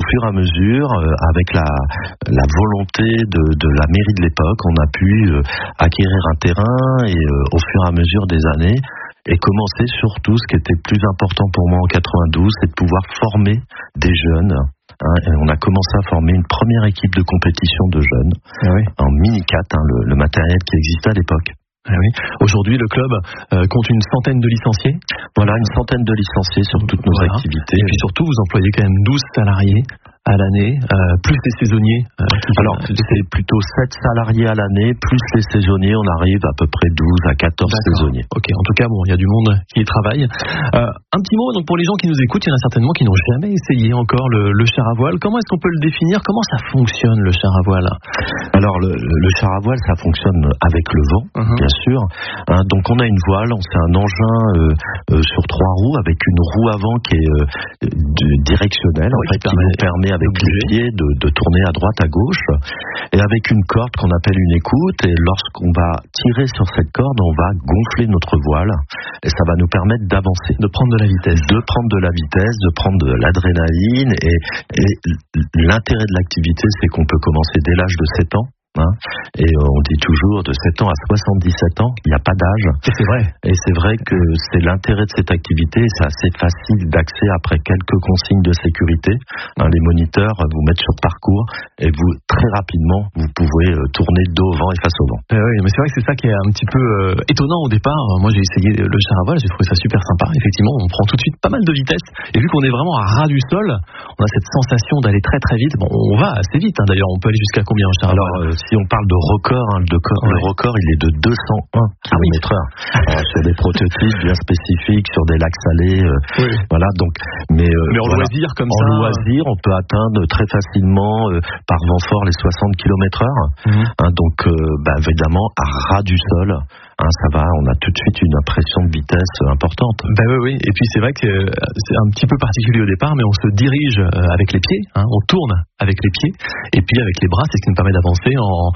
fur et à mesure, avec la volonté de la mairie de l'époque, on a pu acquérir un terrain et au fur et à mesure des années, et commencer surtout, ce qui était le plus important pour moi en 92, c'est de pouvoir former des jeunes. Et on a commencé à former une première équipe de compétition de jeunes en mini-4, le matériel qui existait à l'époque. Ah oui. Aujourd'hui, le club compte une centaine de licenciés. Voilà, une centaine de licenciés sur toutes nos activités. Et puis surtout, vous employez quand même 12 salariés à l'année, plus les saisonniers. Alors, c'est plutôt 7 salariés à l'année, plus les saisonniers, on arrive à peu près 12 à 14 saisonniers. Ok, en tout cas, bon, il y a du monde qui y travaille. Un petit mot, donc, pour les gens qui nous écoutent, il y en a certainement qui n'ont jamais essayé encore le char à voile. Comment est-ce qu'on peut le définir? Comment ça fonctionne, le char à voile? Alors, le char à voile, ça fonctionne avec le vent, bien sûr. Donc, on a une voile, c'est un engin sur 3 roues, avec une roue avant qui est directionnelle, en fait, qui nous permet avec les pieds de tourner à droite, à gauche, et avec une corde qu'on appelle une écoute, et lorsqu'on va tirer sur cette corde, on va gonfler notre voile, et ça va nous permettre d'avancer. De prendre de la vitesse. De prendre de l'adrénaline, et l'intérêt de l'activité, c'est qu'on peut commencer dès l'âge de 7 ans. Et on dit toujours de 7 ans à 77 ans, il n'y a pas d'âge. Et c'est vrai. Et c'est vrai que c'est l'intérêt de cette activité, c'est assez facile d'accès après quelques consignes de sécurité. Les moniteurs vous mettent sur parcours et vous, très rapidement, vous pouvez tourner dos au vent et face au vent. Oui, mais c'est vrai que c'est ça qui est un petit peu étonnant au départ. Moi, j'ai essayé le char à voile, j'ai trouvé ça super sympa. Effectivement, on prend tout de suite pas mal de vitesse. Et vu qu'on est vraiment à ras du sol, on a cette sensation d'aller très très vite. Bon, on va assez vite, d'ailleurs. On peut aller jusqu'à combien en char à voile? Si on parle de record, le record il est de 201 km/h. Sur des prototypes bien spécifiques, sur des lacs salés, voilà. Donc, mais en loisir comme ça. En loisir, on peut atteindre très facilement par vent fort les 60 km/h. Donc, évidemment, à ras du sol. Ça va, on a tout de suite une impression de vitesse importante. Oui. Et puis c'est vrai que c'est un petit peu particulier au départ, mais on se dirige avec les pieds, on tourne avec les pieds, et puis avec les bras, c'est ce qui nous permet d'avancer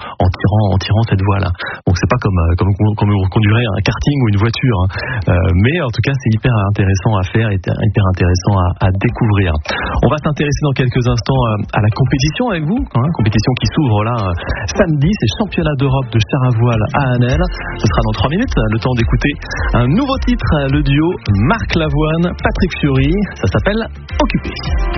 en tirant cette voie-là. Donc c'est pas comme on conduirait un karting ou une voiture, mais en tout cas c'est hyper intéressant à faire et hyper intéressant à découvrir. On va s'intéresser dans quelques instants à la compétition avec vous, compétition qui s'ouvre là samedi, c'est championnat d'Europe de char à voile à Annelles. Ce sera dans 3 minutes, le temps d'écouter un nouveau titre, le duo Marc Lavoine, Patrick Fiori, ça s'appelle Occupé.